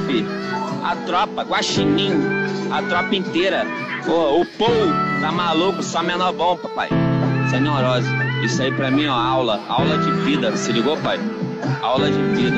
fi. A tropa, Guaxinim, a tropa inteira. O Paul, tá maluco, só menor bom, papai. Isso é neurose. Isso aí pra mim, ó, aula de vida. Se ligou, pai? Aula de vida.